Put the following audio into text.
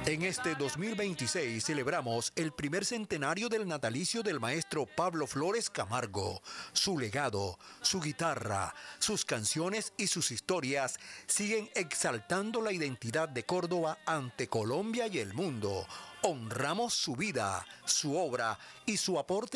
En este 2026 celebramos el primer centenario del natalicio del maestro Pablo Flores Camargo. Su legado, su guitarra, sus canciones y sus historias siguen exaltando la identidad de Córdoba ante Colombia y el mundo. Honramos su vida, su obra y su aporte